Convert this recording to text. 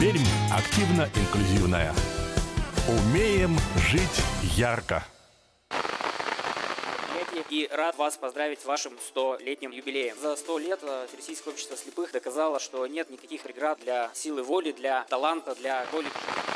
Пермь активно-инклюзивная. Умеем жить ярко. И рад вас поздравить с вашим 100-летним юбилеем. За 100 лет Всероссийское общество слепых доказало, что нет никаких преград для силы воли, для таланта, для доли.